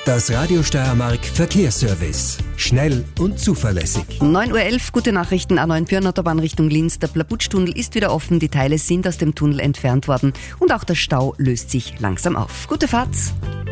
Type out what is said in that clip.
Das Radio Steiermark Verkehrsservice. Schnell und zuverlässig. 9:11 Uhr, gute Nachrichten. A9 Pirnautobahn Richtung Linz. Der Plabutsch-Tunnel ist wieder offen. Die Teile sind aus dem Tunnel entfernt worden. Und auch der Stau löst sich langsam auf. Gute Fahrt.